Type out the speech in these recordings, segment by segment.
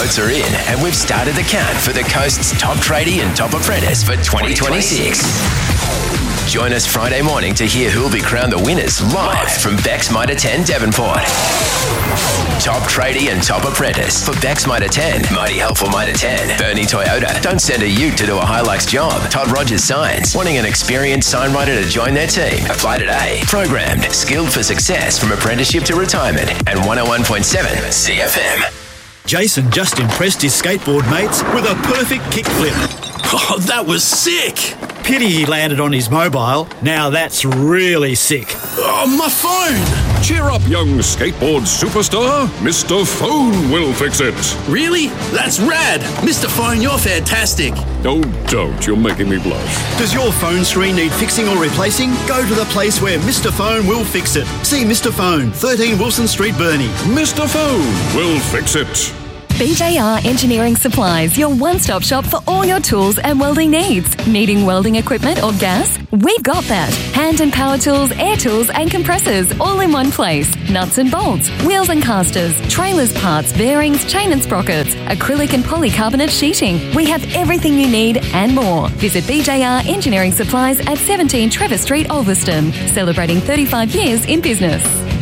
votes are in and we've started the count for the coast's top tradie and top apprentice for 2026. Join us Friday morning to hear who'll be crowned the winners live from Beck's Mitre 10 Devonport. Top tradie and top apprentice for Beck's Mitre 10, Mighty Helpful Mitre 10, Bernie Toyota. Don't send a ute to do a Hilux job. Todd Rogers Signs. Wanting an experienced sign writer to join their team? Apply today. Programmed, skilled for success from apprenticeship to retirement. And 101.7 CFM. Jason just impressed his skateboard mates with a perfect kickflip. Oh, that was sick! Pity he landed on his mobile. Now that's really sick. Oh, my phone! Cheer up, young skateboard superstar. Mr. Phone will fix it. Really? That's rad! Mr. Phone, you're fantastic. Oh, don't. You're making me blush. Does your phone screen need fixing or replacing? Go to the place where Mr. Phone will fix it. See Mr. Phone, 13 Wilson Street, Burnie. Mr. Phone will fix it. BJR Engineering Supplies, your one-stop shop for all your tools and welding needs. Needing welding equipment or gas? We've got that. Hand and power tools, air tools and compressors all in one place. Nuts and bolts, wheels and casters, trailers parts, bearings, chain and sprockets, acrylic and polycarbonate sheeting. We have everything you need and more. Visit BJR Engineering Supplies at 17 Trevor Street, Ulverston. Celebrating 35 years in business.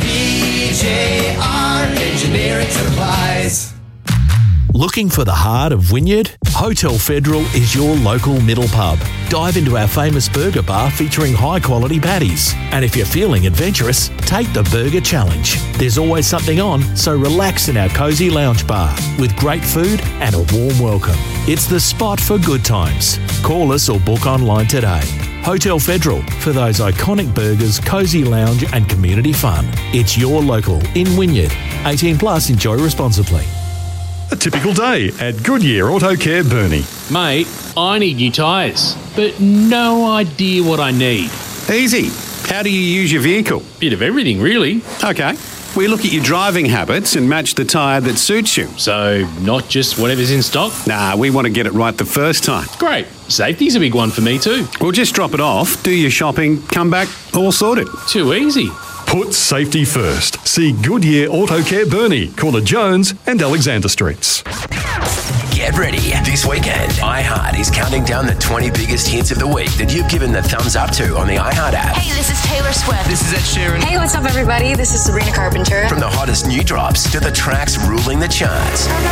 BJR Engineering Supplies. Looking for the heart of Wynyard? Hotel Federal is your local middle pub. Dive into our famous burger bar featuring high-quality patties. And if you're feeling adventurous, take the Burger Challenge. There's always something on, so relax in our cosy lounge bar with great food and a warm welcome. It's the spot for good times. Call us or book online today. Hotel Federal, for those iconic burgers, cosy lounge and community fun. It's your local in Wynyard. 18 plus, enjoy responsibly. A typical day at Goodyear Auto Care Burnie. Mate, I need new tyres, but no idea what I need. Easy. How do you use your vehicle? Bit of everything, really. Okay. We look at your driving habits and match the tyre that suits you. So, not just whatever's in stock? Nah, we want to get it right the first time. Great. Safety's a big one for me too. We'll just drop it off, do your shopping, come back, all sorted. Too easy. Put safety first. See Goodyear Auto Care Burnie, corner Jones and Alexander Streets. Get ready. This weekend, iHeart is counting down the 20 biggest hits of the week that you've given the thumbs up to on the iHeart app. Hey, this is Taylor Swift. This is Ed Sheeran. Hey, what's up, everybody? This is Sabrina Carpenter. From the hottest new drops to the tracks ruling the charts.